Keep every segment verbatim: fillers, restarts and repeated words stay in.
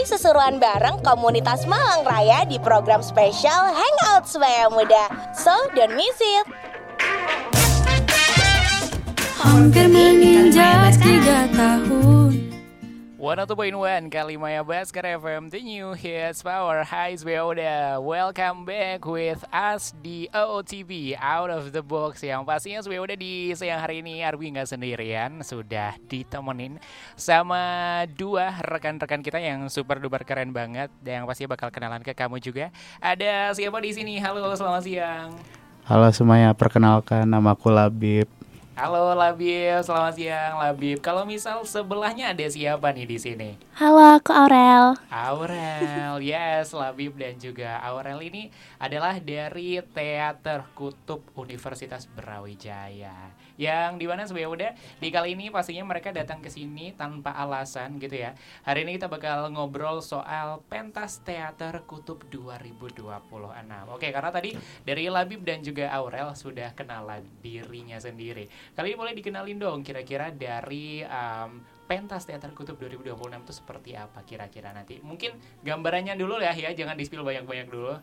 seseruan bareng komunitas Malang Raya di program spesial Hangout Sebaya Muda. So, don't miss it. Hampir menginjak tiga tahun. seratus satu koma satu Kalimaya Baskar F M, the new hits power. Hai Sebaya, welcome back with us di O O T V Out of the Box. Yang pastinya Sebaya di siang hari ini Arbi nggak sendirian, sudah ditemenin sama dua rekan-rekan kita yang super duper keren banget, yang pasti bakal kenalan ke kamu juga. Ada siapa di sini? Halo, selamat siang. Halo semuanya, perkenalkan namaku Labib. Halo Labib, selamat siang Labib. Kalau misal sebelahnya ada siapa nih di sini? Halo, aku Aurel. Aurel, yes, Labib dan juga Aurel ini adalah dari Teater Kutub Universitas Brawijaya. Yang dimana sebenarnya udah di kali ini pastinya mereka datang ke sini tanpa alasan gitu ya. Hari ini kita bakal ngobrol soal pentas Teater Kutub dua ribu dua puluh enam. Oke, karena tadi dari Labib dan juga Aurel sudah kenalan dirinya sendiri. Kali ini boleh dikenalin dong kira-kira dari um, pentas Teater Kutub dua ribu dua puluh enam itu seperti apa kira-kira nanti. Mungkin gambarannya dulu ya, ya jangan di-spill banyak-banyak dulu.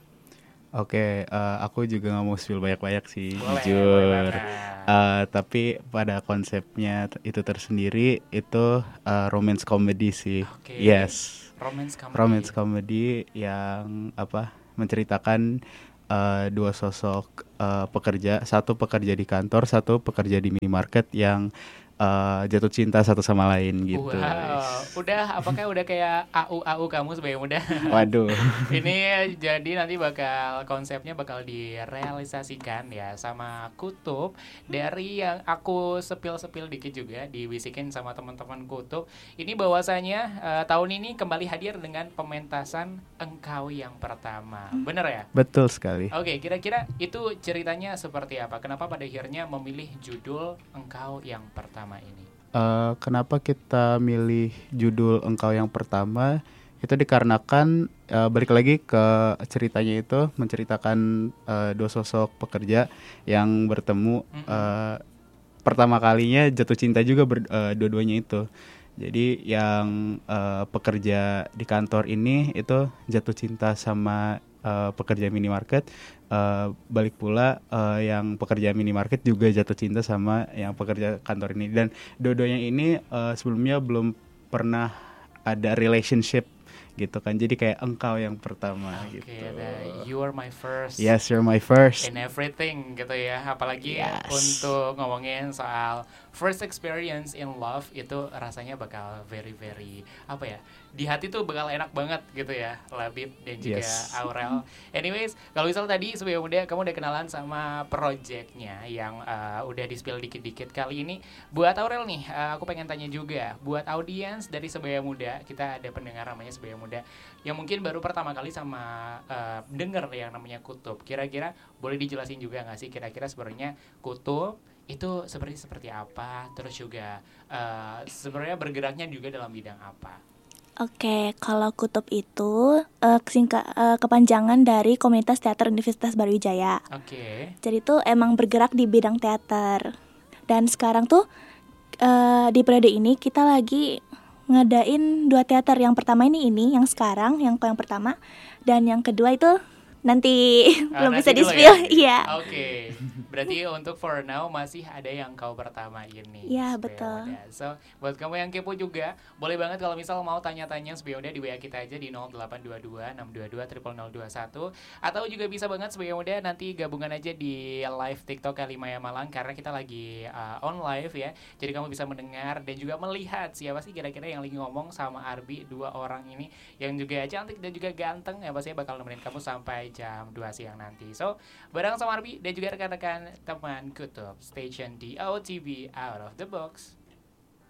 Oke, uh, aku juga nggak mau spill banyak-banyak sih, Boleh, jujur. boleh uh, tapi pada konsepnya itu tersendiri itu uh, romance comedy sih. Oke. Yes. Romance comedy. Romance comedy yang apa? Menceritakan uh, dua sosok uh, pekerja, satu pekerja di kantor, satu pekerja di minimarket yang Uh, jatuh cinta satu sama lain gitu. Wow, udah apakah udah kayak A U A U kamu sebagai muda? Waduh. Ini jadi nanti bakal konsepnya bakal direalisasikan ya sama Kutub. Dari yang aku sepil-sepil dikit juga dibisikin sama teman-teman Kutub. Ini bahwasanya uh, tahun ini kembali hadir dengan pementasan Engkau yang Pertama. Bener ya? Betul sekali. Oke, kira-kira itu ceritanya seperti apa? Kenapa pada akhirnya memilih judul Engkau yang Pertama ini? Uh, kenapa kita milih judul Engkau yang Pertama? Itu dikarenakan uh, balik lagi ke ceritanya itu menceritakan uh, dua sosok pekerja yang bertemu mm-hmm. uh, pertama kalinya jatuh cinta juga ber, uh, dua-duanya itu. Jadi yang uh, pekerja di kantor ini itu jatuh cinta sama uh, pekerja minimarket. Uh, balik pula uh, yang pekerja minimarket juga jatuh cinta sama yang pekerja kantor ini, dan dua-duanya ini uh, sebelumnya belum pernah ada relationship gitu kan, jadi kayak engkau yang pertama. Okay, gitu. Oke, you are my first. Yes, you're my first. In everything gitu ya, apalagi yes. untuk ngomongin soal first experience in love itu rasanya bakal very very apa ya, di hati tuh bakal enak banget gitu ya, Labib dan juga yes. Aurel. Anyways, kalau misal tadi Sebaya Muda kamu udah kenalan sama projectnya yang uh, udah di-spill dikit-dikit, kali ini buat Aurel nih, uh, aku pengen tanya juga buat audiens dari Sebaya Muda. Kita ada pendengar namanya Sebaya Muda yang mungkin baru pertama kali sama uh, denger yang namanya Kutub. Kira-kira boleh dijelasin juga nggak sih kira-kira sebenarnya Kutub itu seperti seperti apa, terus juga uh, sebenarnya bergeraknya juga dalam bidang apa? Oke, kalau Kutub itu uh, singkat uh, kepanjangan dari Komunitas Teater Universitas Brawijaya. Oke. Jadi itu emang bergerak di bidang teater. Dan sekarang tuh uh, di periode ini kita lagi ngadain dua teater. Yang pertama ini ini yang sekarang, yang yang pertama, dan yang kedua itu nanti ah, belum nanti bisa di-spill. Ya? Iya. Oke. Okay. Berarti untuk for now masih ada yang kau pertama ini. Iya, betul. So, buat kamu yang kepo juga, boleh banget kalau misal mau tanya-tanya Sebaya Muda di W A kita aja di nol delapan dua dua enam dua dua nol nol nol dua satu, atau juga bisa banget Sebaya Muda nanti gabungan aja di live TikTok Kalimaya Malang karena kita lagi uh, on live ya. Jadi kamu bisa mendengar dan juga melihat siapa sih kira-kira yang lagi ngomong sama Arbi, dua orang ini yang juga cantik dan juga ganteng ya, pasti bakal nemenin kamu sampai jam dua siang nanti. So, bareng sama Arbi dan juga rekan-rekan teman Kutub, station di O O T V Out of the Box.